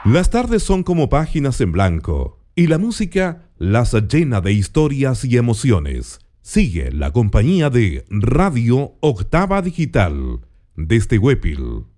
Las tardes son como páginas en blanco y la música las llena de historias y emociones. Sigue la compañía de Radio Octava Digital desde Huépil.